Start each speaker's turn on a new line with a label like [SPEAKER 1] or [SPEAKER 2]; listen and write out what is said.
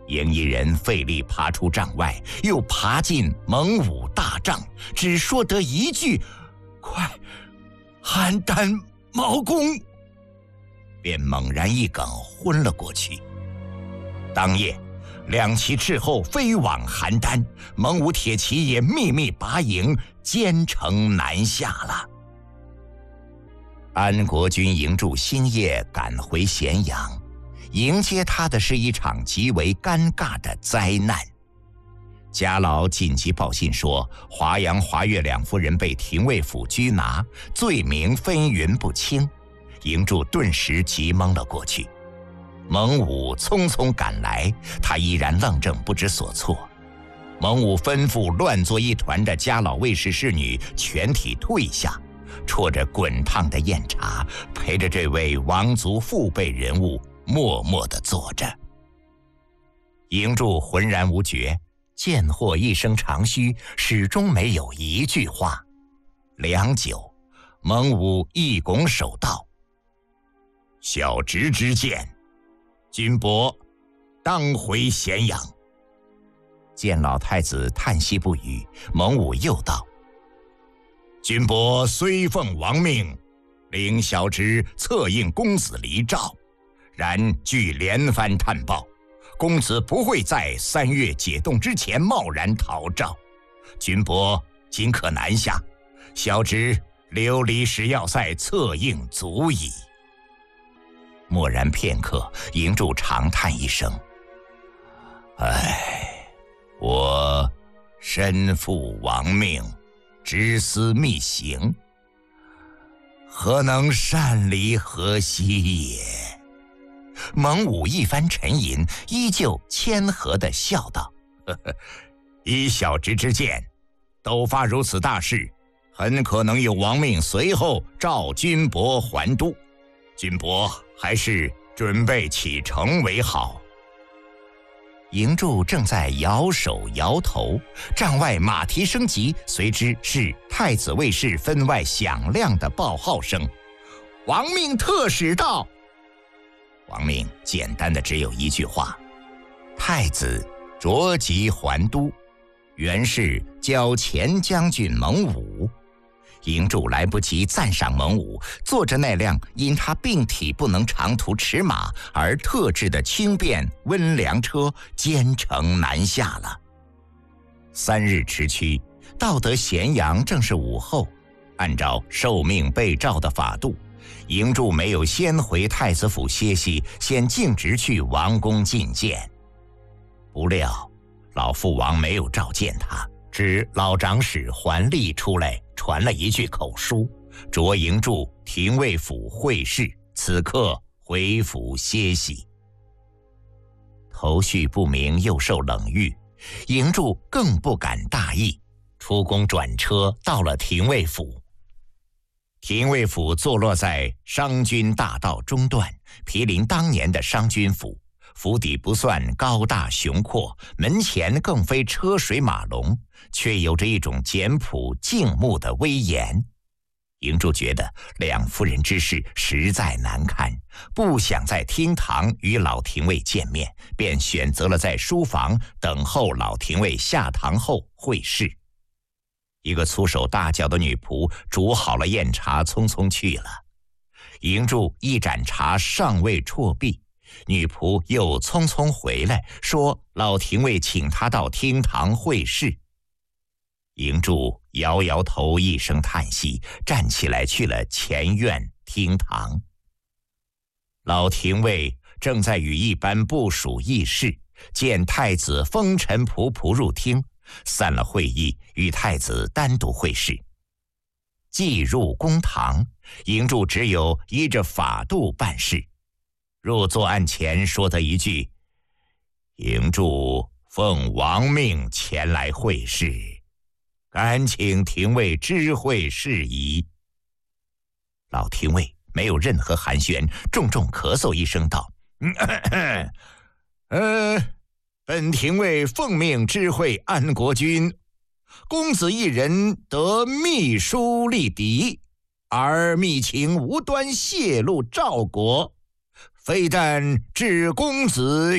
[SPEAKER 1] 营一人费力爬出帐外，又爬进蒙武大帐，只说得一句：“快，邯郸毛公！”便猛然一梗昏了过去。当夜，两骑斥候飞往邯郸，蒙武铁骑也秘密拔营，兼程南下了。安国君营柱星夜赶回咸阳，迎接他的是一场极为尴尬的灾难。家老紧急报信说，华阳、华岳两夫人被廷尉府拘拿，罪名纷纭不清。营柱顿时急蒙了过去。蒙武匆匆赶来，他依然愣怔不知所措。蒙武吩咐乱作一团的家老卫士侍女全体退下，啜着滚烫的酽茶，陪着这位王族父辈人物默默地坐着。营柱浑然无觉，见获一声长吁，始终没有一句话。良久，蒙武一拱手道：“小侄之见，君伯当回咸阳。”见老太子叹息不语，蒙武又道：“君伯虽奉王命，领小侄策应公子离赵，然据连番探报，公子不会在3月解冻之前贸然逃赵。君伯今可南下，小侄留离石要塞策应足矣。”默然片刻，营柱长叹一声：“唉，我身负王命，执司密行，何能擅离河西也？”蒙武一番沉吟，依旧谦和地笑道：“呵呵，依小侄之见，斗发如此大事，很可能有王命随后召君伯还都，君伯还是准备启程为好。”营柱正在摇手摇头，帐外马蹄声急，随之是太子卫士分外响亮的报号声：“王命特使到！”王命简单的只有一句话：“太子着急还都。”原是交前将军蒙武。营柱来不及赞赏蒙武，坐着那辆因他病体不能长途驰马而特制的轻便温凉车，兼程南下了。3日驰驱，到得咸阳正是午后。按照受命被召的法度，营柱没有先回太子府歇息，先径直去王宫觐见。不料老父王没有召见他，只老长史桓立出来传了一句口书，着营柱廷尉府会试，此刻回府歇息。头绪不明，又受冷遇，营柱更不敢大意，出宫转车到了廷尉府。廷尉府坐落在商均大道中段，毗邻当年的商均府。府邸不算高大雄阔，门前更非车水马龙，却有着一种简朴静穆的威严。营柱觉得两夫人之事实在难堪，不想在厅堂与老廷尉见面，便选择了在书房等候老廷尉下堂后会试。一个粗手大脚的女仆煮好了酽茶，匆匆去了。营柱一盏茶尚未啜毕，女仆又匆匆回来，说老廷尉请他到厅堂会试。营柱摇摇头，一声叹息，站起来去了前院厅堂。老廷尉正在与一班部属议事，见太子风尘仆仆入厅，散了会议，与太子单独会试。既入公堂，营柱只有依着法度办事。入座案前说得一句：“营柱奉王命前来会试，敢请廷尉知会事宜。”老廷尉没有任何寒暄，重重咳嗽一声道：“本廷尉奉命知会安国君，公子一人得秘书立敌，而密情无端泄露赵国，非但置公子